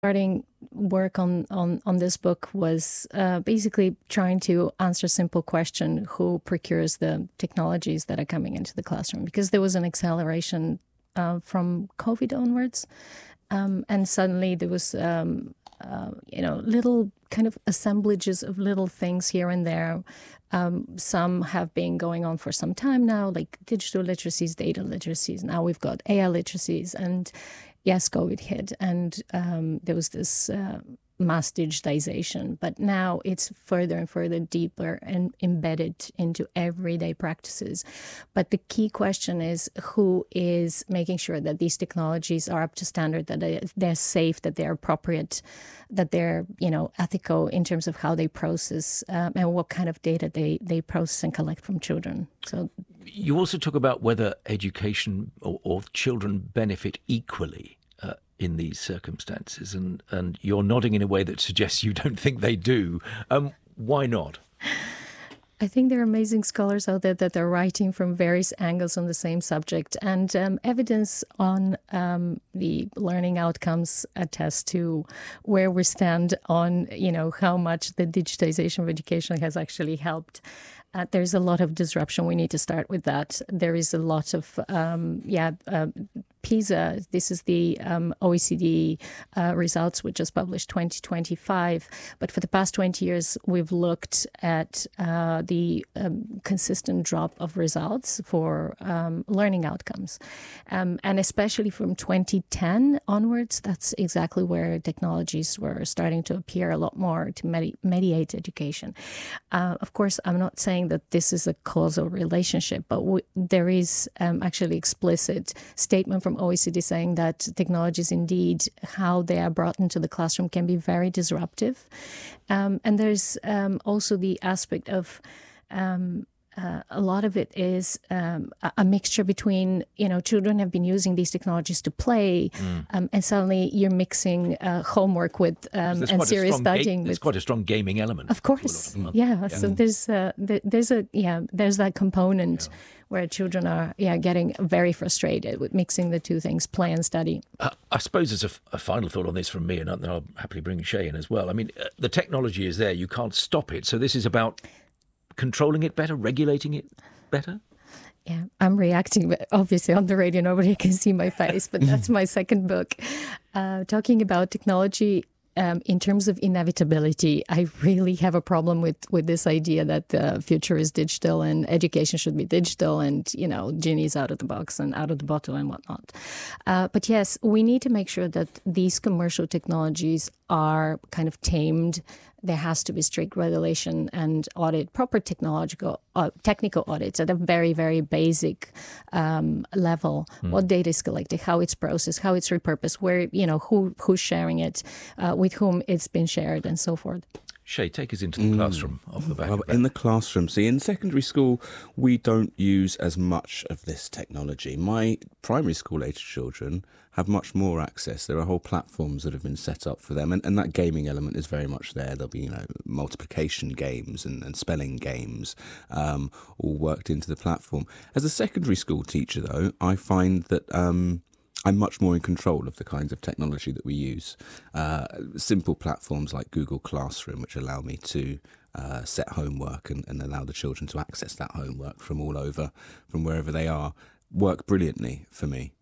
starting work on this book was basically trying to answer a simple question: who procures the technologies that are coming into the classroom? Because there was an acceleration from COVID onwards, and suddenly there was little kind of assemblages of little things here and there. Some have been going on for some time now, like digital literacies, data literacies. Now we've got AI literacies, and yes, COVID hit, and there was this mass digitization. But now it's further and further deeper and embedded into everyday practices. But the key question is, who is making sure that these technologies are up to standard, that they're safe, that they're appropriate, that they're ethical in terms of how they process and what kind of data they process and collect from children. So you also talk about whether education or children benefit equally in these circumstances, and you're nodding in a way that suggests you don't think they do. Why not? I think there are amazing scholars out there that are writing from various angles on the same subject, and evidence on the learning outcomes attest to where we stand on, how much the digitization of education has actually helped. There's a lot of disruption. We need to start with that. There is a lot of, PISA, this is the OECD results, which just published 2025. But for the past 20 years, we've looked at the consistent drop of results for learning outcomes. And especially from 2010 onwards, that's exactly where technologies were starting to appear a lot more to mediate education. Of course, I'm not saying that this is a causal relationship, but there is actually explicit statement from OECD saying that technologies, indeed, how they are brought into the classroom can be very disruptive. And there's also the aspect of a lot of it is a mixture between, children have been using these technologies to play, and suddenly you're mixing homework with and serious studying. There's quite a strong gaming element. Of course, yeah. So there's that component where children are getting very frustrated with mixing the two things, play and study. I suppose as a final thought on this from me, and I'll happily bring Shay in as well. I mean, the technology is there; you can't stop it. So this is about controlling it better, regulating it better? Yeah, I'm reacting, but obviously on the radio nobody can see my face, but that's my second book. Talking about technology in terms of inevitability, I really have a problem with this idea that the future is digital and education should be digital and, genie's out of the box and out of the bottle and whatnot. But yes, we need to make sure that these commercial technologies are kind of tamed. There has to be strict regulation and audit, proper technical audits at a very, very basic level. What data is collected, how it's processed, how it's repurposed, where, who's sharing it, with whom it's been shared, and so forth. Shay, take us into the classroom off the back of that. In the classroom, see, in secondary school, we don't use as much of this technology. My primary school age children have much more access. There are whole platforms that have been set up for them, and that gaming element is very much there. There'll be, multiplication games and spelling games, all worked into the platform. As a secondary school teacher, though, I find that I'm much more in control of the kinds of technology that we use. Simple platforms like Google Classroom, which allow me to set homework and allow the children to access that homework from all over, from wherever they are, work brilliantly for me.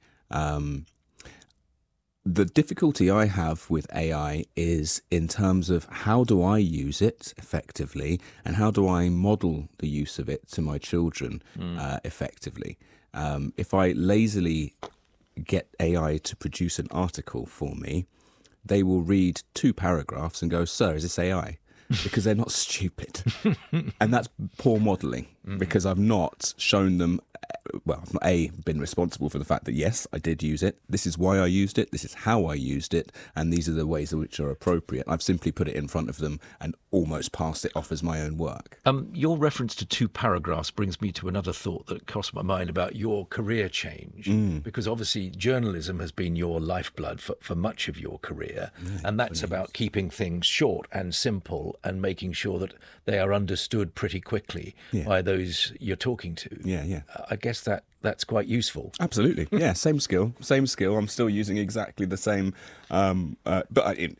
The difficulty I have with AI is in terms of how do I use it effectively and how do I model the use of it to my children effectively. If I lazily get AI to produce an article for me, they will read 2 paragraphs and go, "Sir, is this AI?" Because they're not stupid. And that's poor modelling, because I've not shown them, I've not been responsible for the fact that, yes, I did use it. This is why I used it. This is how I used it. And these are the ways in which are appropriate. I've simply put it in front of them and almost passed it off as my own work. Your reference to 2 paragraphs brings me to another thought that crossed my mind about your career change. Because obviously journalism has been your lifeblood for much of your career. And that's about keeping things short and simple and making sure that they are understood pretty quickly by those you're talking to. Yeah. I guess that that's quite useful. Absolutely. Yeah, same skill. I'm still using exactly the same. But